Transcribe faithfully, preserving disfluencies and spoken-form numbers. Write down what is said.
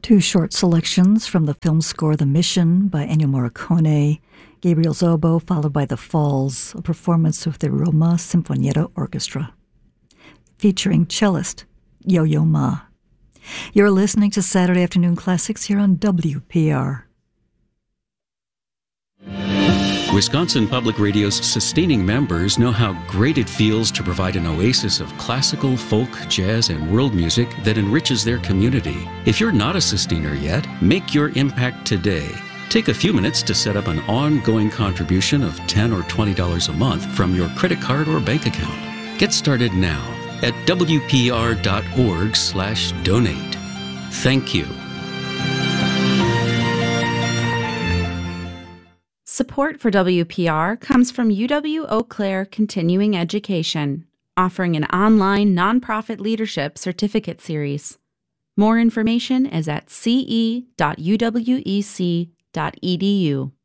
Two short selections from the film score The Mission by Ennio Morricone, Gabriel Zobo, followed by The Falls, a performance with the Roma Sinfonietta Orchestra, featuring cellist Yo-Yo Ma. You're listening to Saturday Afternoon Classics here on W P R. Wisconsin Public Radio's sustaining members know how great it feels to provide an oasis of classical, folk, jazz, and world music that enriches their community. If you're not a sustainer yet, make your impact today. Take a few minutes to set up an ongoing contribution of ten dollars or twenty dollars a month from your credit card or bank account. Get started now at W P R dot org slash donate. Thank you. Support for W P R comes from U W Eau Claire Continuing Education, offering an online nonprofit leadership certificate series. More information is at c e dot u w e c dot e d u.